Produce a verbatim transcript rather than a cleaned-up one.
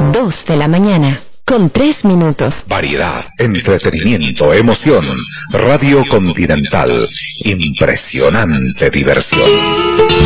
Dos de la mañana, con tres minutos. Variedad, entretenimiento, emoción. Radio Continental. Impresionante diversión.